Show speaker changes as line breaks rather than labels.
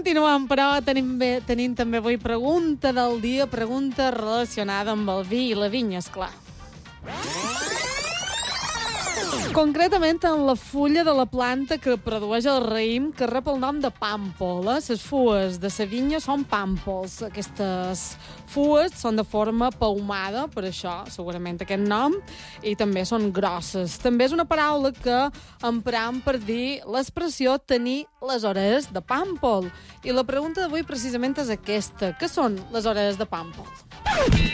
Continuem, però tenim també avui pregunta del dia, pregunta relacionada amb el vi i la vinya, esclar. Concretament en la fulla de la planta que produeix el raïm, que rep el nom de pàmpol. Les fues de la vinya són pàmpols. Aquestes fues són de forma pahumada, per això segurament aquest nom, i també són grosses. També és una paraula que empram per dir l'expressió tenir les orelles de pàmpol. I la pregunta d'avui precisament és aquesta. Què són les orelles de pàmpol?